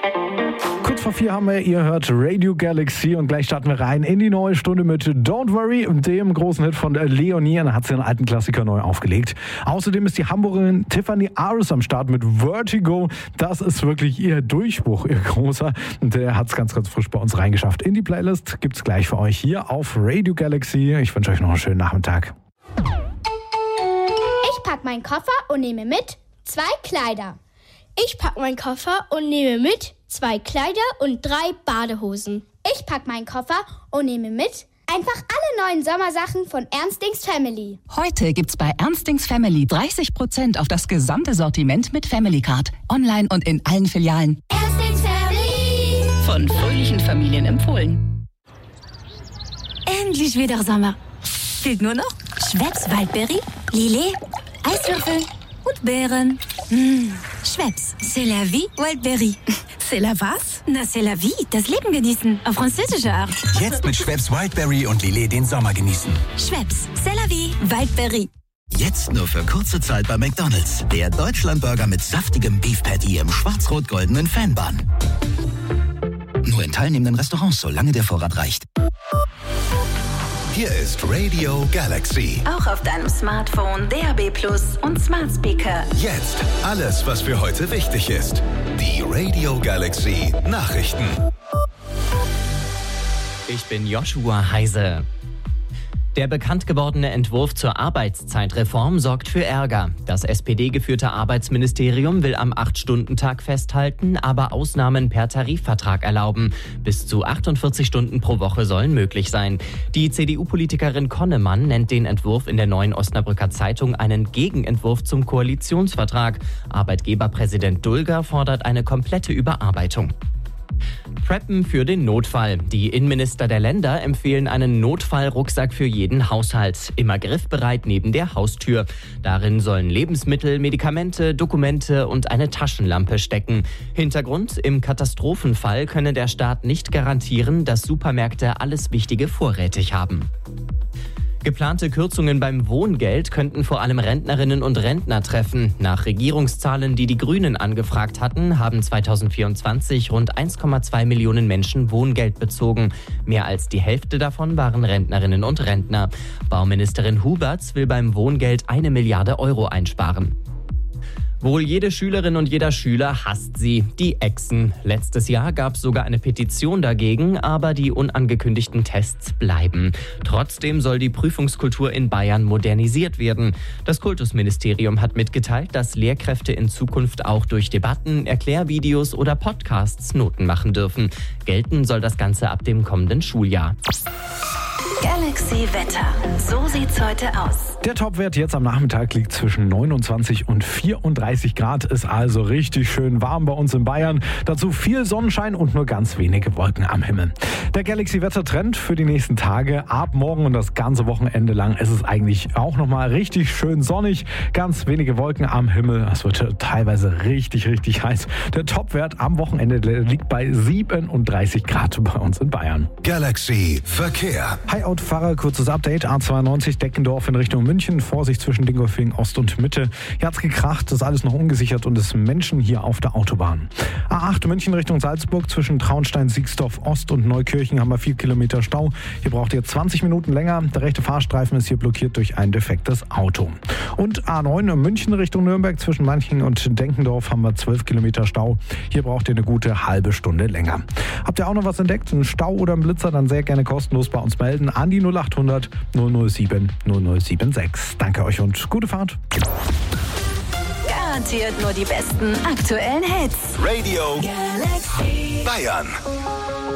Kurz vor 4 haben wir, ihr hört Radio Galaxy und gleich starten wir rein in die neue Stunde mit Don't Worry, dem großen Hit von Leonie. Da hat sie einen alten Klassiker neu aufgelegt. Außerdem ist die Hamburgerin Tiffany Aris am Start mit Vertigo. Das ist wirklich ihr Durchbruch, ihr großer. Und der hat es ganz, ganz frisch bei uns reingeschafft. In die Playlist gibt's gleich für euch hier auf Radio Galaxy. Ich wünsche euch noch einen schönen Nachmittag. Ich pack meinen Koffer und nehme mit 2 Kleider. Ich pack meinen Koffer und nehme mit 2 Kleider und 3 Badehosen. Ich pack meinen Koffer und nehme mit einfach alle neuen Sommersachen von Ernstings Family. Heute gibt's bei Ernstings Family 30% auf das gesamte Sortiment mit Family Card. Online und in allen Filialen. Ernstings Family. Von fröhlichen Familien empfohlen. Endlich wieder Sommer. Fehlt nur noch Schweppes Waldbeere, Lillet, Eiswürfel und Beeren. Schweppes, c'est la vie, Waldbeere. C'est la was? Na, c'est la vie, das Leben genießen, auf französische Art. Jetzt mit Schweppes Wildberry und Lillet den Sommer genießen. Schweppes, c'est la vie, Waldbeere. Jetzt nur für kurze Zeit bei McDonald's. Der Deutschlandburger mit saftigem Beef Patty im schwarz-rot-goldenen Fanbun. Nur in teilnehmenden Restaurants, solange der Vorrat reicht. Hier ist Radio Galaxy. Auch auf deinem Smartphone, DAB+ und Smart Speaker. Jetzt alles, was für heute wichtig ist. Die Radio Galaxy Nachrichten. Ich bin Joshua Heise. Der bekannt gewordene Entwurf zur Arbeitszeitreform sorgt für Ärger. Das SPD-geführte Arbeitsministerium will am 8-Stunden-Tag festhalten, aber Ausnahmen per Tarifvertrag erlauben. Bis zu 48 Stunden pro Woche sollen möglich sein. Die CDU-Politikerin Konnemann nennt den Entwurf in der Neuen Osnabrücker Zeitung einen Gegenentwurf zum Koalitionsvertrag. Arbeitgeberpräsident Dulger fordert eine komplette Überarbeitung. Preppen für den Notfall. Die Innenminister der Länder empfehlen einen Notfallrucksack für jeden Haushalt. Immer griffbereit neben der Haustür. Darin sollen Lebensmittel, Medikamente, Dokumente und eine Taschenlampe stecken. Hintergrund: Im Katastrophenfall könne der Staat nicht garantieren, dass Supermärkte alles Wichtige vorrätig haben. Geplante Kürzungen beim Wohngeld könnten vor allem Rentnerinnen und Rentner treffen. Nach Regierungszahlen, die die Grünen angefragt hatten, haben 2024 rund 1,2 Millionen Menschen Wohngeld bezogen. Mehr als die Hälfte davon waren Rentnerinnen und Rentner. Bauministerin Huberts will beim Wohngeld 1 Milliarde Euro einsparen. Wohl jede Schülerin und jeder Schüler hasst sie, die Echsen. Letztes Jahr gab es sogar eine Petition dagegen, aber die unangekündigten Tests bleiben. Trotzdem soll die Prüfungskultur in Bayern modernisiert werden. Das Kultusministerium hat mitgeteilt, dass Lehrkräfte in Zukunft auch durch Debatten, Erklärvideos oder Podcasts Noten machen dürfen. Gelten soll das Ganze ab dem kommenden Schuljahr. Galaxy Wetter. So sieht's heute aus. Der Topwert jetzt am Nachmittag liegt zwischen 29 und 34 Grad. Ist also richtig schön warm bei uns in Bayern. Dazu viel Sonnenschein und nur ganz wenige Wolken am Himmel. Der Galaxy-Wetter-Trend für die nächsten Tage. Ab morgen und das ganze Wochenende lang ist es eigentlich auch nochmal richtig schön sonnig. Ganz wenige Wolken am Himmel. Es wird teilweise richtig, richtig heiß. Der Topwert am Wochenende liegt bei 37 Grad bei uns in Bayern. Galaxy Verkehr. Hi-Out-Fahrer, kurzes Update. A92 Deckendorf in Richtung München. Vorsicht zwischen Dingolfing Ost und Mitte. Hier hat's gekracht, ist alles noch ungesichert und es Menschen hier auf der Autobahn. A8 München Richtung Salzburg zwischen Traunstein, Siegsdorf Ost und Neukirchen haben wir 4 Kilometer Stau. Hier braucht ihr 20 Minuten länger. Der rechte Fahrstreifen ist hier blockiert durch ein defektes Auto. Und A9 München Richtung Nürnberg zwischen Manching und Denkendorf haben wir 12 Kilometer Stau. Hier braucht ihr eine gute halbe Stunde länger. Habt ihr auch noch was entdeckt? Einen Stau oder einen Blitzer? Dann sehr gerne kostenlos bei uns melden an die 0800 007 0076. Danke euch und gute Fahrt. Garantiert nur die besten aktuellen Hits. Radio Galaxy Bayern.